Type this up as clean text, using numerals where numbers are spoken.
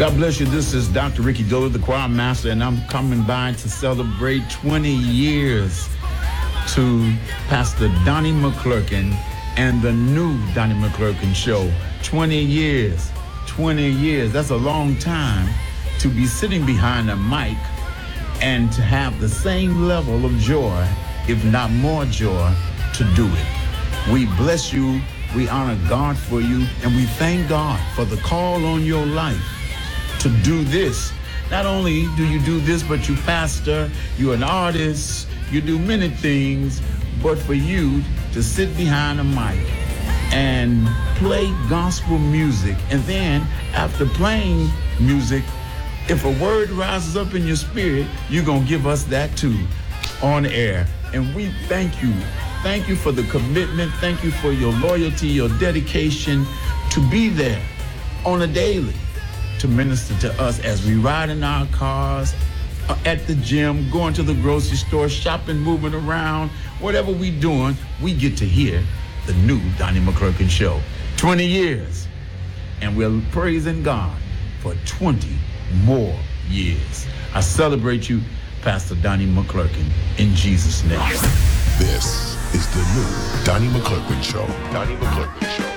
God bless you. This is Dr. Ricky Diller, the choir master, and I'm coming by to celebrate 20 years to Pastor Donnie McClurkin and the new Donnie McClurkin Show. 20 years. 20 years. That's a long time to be sitting behind a mic and to have the same level of joy, if not more joy, to do it. We bless you. We honor God for you, and we thank God for the call on your life to do this. Not only do you do this, but you pastor, you're an artist, you do many things, but for you to sit behind a mic and play gospel music, and then after playing music, if a word rises up in your spirit, you're gonna give us that too on air. And we thank you. Thank you for the commitment. Thank you for your loyalty, your dedication to be there on a daily to minister to us as we ride in our cars, at the gym, going to the grocery store, shopping, moving around, whatever we doing, we get to hear the new Donnie McClurkin Show. 20 years, and we're praising God for 20 more years. I celebrate you, Pastor Donnie McClurkin, in Jesus' name. This is the new Donnie McClurkin Show. Donnie McClurkin Show.